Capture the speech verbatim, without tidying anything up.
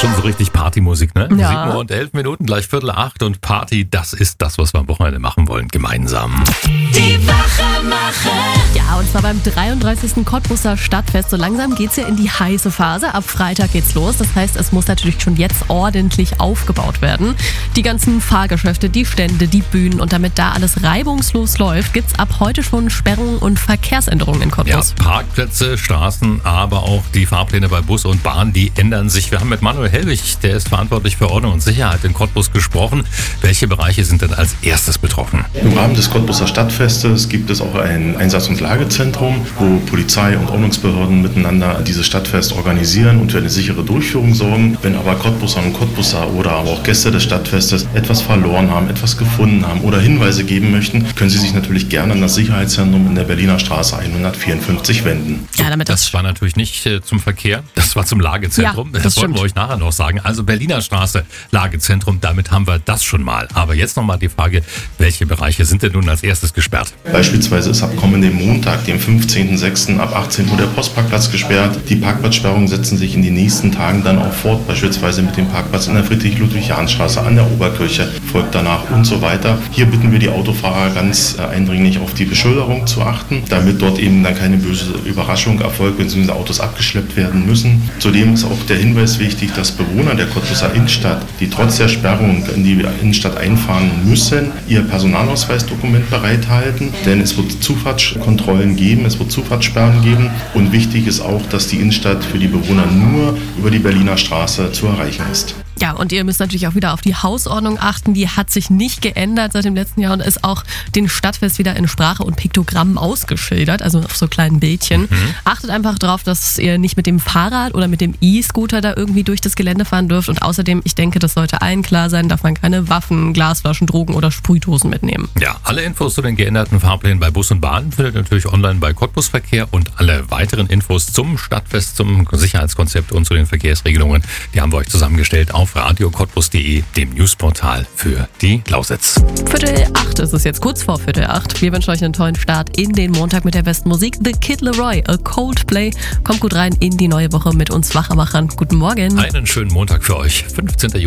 Schon so richtig Partymusik, ne? Ja. sieben Uhr und elf Minuten, gleich Viertel acht und Party, das ist das, was wir am Wochenende machen wollen, gemeinsam. Die Wachemacher. Ja, und zwar beim dreiunddreißigsten Cottbuser Stadtfest. So langsam geht's ja in die heiße Phase. Ab Freitag geht's los. Das heißt, es muss natürlich schon jetzt ordentlich aufgebaut werden. Die ganzen Fahrgeschäfte, die Stände, die Bühnen. Und damit da alles reibungslos läuft, gibt's ab heute schon Sperrungen und Verkehrsänderungen in Ja, Cottbus. Parkplätze, Straßen, aber auch die Fahrpläne bei Bus und Bahn, die ändern sich. Wir haben mit Manuel Hellwig, der ist verantwortlich für Ordnung und Sicherheit in Cottbus, gesprochen. Welche Bereiche sind denn als erstes betroffen? Im Rahmen des Cottbuser Stadtfestes gibt es auch ein Einsatz- und Lagezentrum, wo Polizei und Ordnungsbehörden miteinander dieses Stadtfest organisieren und für eine sichere Durchführung sorgen. Wenn aber Cottbuser und Cottbuser oder aber auch Gäste des Stadtfestes etwas verloren haben, etwas gefunden haben oder Hinweise geben möchten, können sie sich natürlich gerne an das Sicherheitszentrum in der Berliner Straße hundertvierundfünfzig wenden. Ja, damit das, Das war natürlich nicht äh, zum Verkehr, das war zum Lagezentrum. Ja, das das wollten stimmt. wir euch nachher noch sagen. Also Berliner Straße, Lagezentrum, damit haben wir das schon mal. Aber jetzt nochmal die Frage, welche Bereiche sind denn nun als erstes gesperrt? Beispielsweise ist ab kommendem Montag, dem fünfzehnten sechsten ab achtzehn Uhr der Postparkplatz gesperrt. Die Parkplatzsperrungen setzen sich in den nächsten Tagen dann auch fort, beispielsweise mit dem Parkplatz in der Friedrich-Ludwig-Jahn-Straße, an der Oberkirche, folgt danach und so weiter. Hier bitten wir die Autofahrer ganz äh, eindringlich auf die Beschilderung zu achten, damit dort eben dann keine böse Überraschung erfolgt, wenn die Autos abgeschleppt werden müssen. Zudem ist auch der Hinweis wichtig, dass Bewohner der Cottbuser Innenstadt, die trotz der Sperrung in die Innenstadt einfahren müssen, ihr Personalausweisdokument bereithalten, denn es wird Zufahrtskontrollen geben, es wird Zufahrtssperren geben und wichtig ist auch, dass die Innenstadt für die Bewohner nur über die Berliner Straße zu erreichen ist. ja, und ihr müsst natürlich auch wieder auf die Hausordnung achten. Die hat sich nicht geändert seit dem letzten Jahr und ist auch den Stadtfest wieder in Sprache und Piktogrammen ausgeschildert, also auf so kleinen Bildchen. Mhm. Achtet einfach darauf, dass ihr nicht mit dem Fahrrad oder mit dem E-Scooter da irgendwie durch das Gelände fahren dürft. Und außerdem, ich denke, das sollte allen klar sein, darf man keine Waffen, Glasflaschen, Drogen oder Sprühdosen mitnehmen. Ja, alle Infos zu den geänderten Fahrplänen bei Bus und Bahn findet ihr natürlich online bei Cottbus-Verkehr und alle weiteren Infos zum Stadtfest, zum Sicherheitskonzept und zu den Verkehrsregelungen, die haben wir euch zusammengestellt auf radio cottbus punkt de, dem Newsportal für die Lausitz. Viertel acht ist es jetzt, kurz vor Viertel acht. Wir wünschen euch einen tollen Start in den Montag mit der besten Musik. The Kid Leroy, A Coldplay. Kommt gut rein in die neue Woche mit uns Wachemachern. Guten Morgen. Einen schönen Montag für euch, fünfzehnten